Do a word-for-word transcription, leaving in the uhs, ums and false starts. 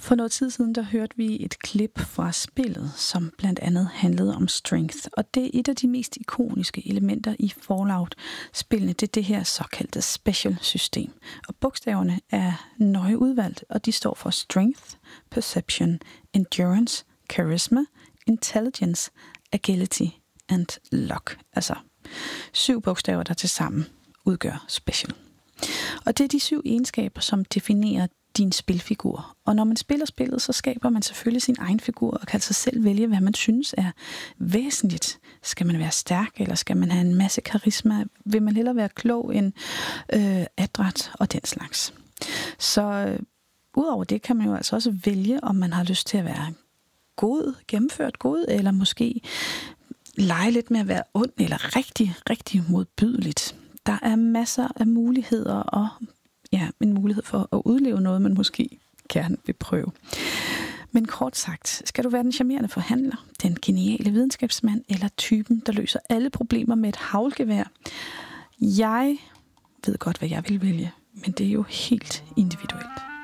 For noget tid siden, der hørte vi et klip fra spillet, som blandt andet handlede om strength. Og det er et af de mest ikoniske elementer i Fallout-spillene. Det er det her såkaldte special-system. Og bogstaverne er nøje udvalgt, og de står for strength, perception, endurance, charisma, intelligence, agility and luck. Altså syv bogstaver, der tilsammen udgør special. Og det er de syv egenskaber, som definerer din spilfigur. Og når man spiller spillet, så skaber man selvfølgelig sin egen figur og kan altså selv vælge, hvad man synes er væsentligt. Skal man være stærk, eller skal man have en masse karisma? Vil man hellere være klog end øh, adræt og den slags? Så øh, udover det kan man jo altså også vælge, om man har lyst til at være god, gennemført god, eller måske lege lidt med at være ond, eller rigtig, rigtig modbydeligt. Der er masser af muligheder, og ja, en mulighed for at udleve noget, man måske gerne vil prøve. Men kort sagt, skal du være den charmerende forhandler, den geniale videnskabsmand, eller typen, der løser alle problemer med et haglgevær? Jeg ved godt, hvad jeg vil vælge, men det er jo helt individuelt.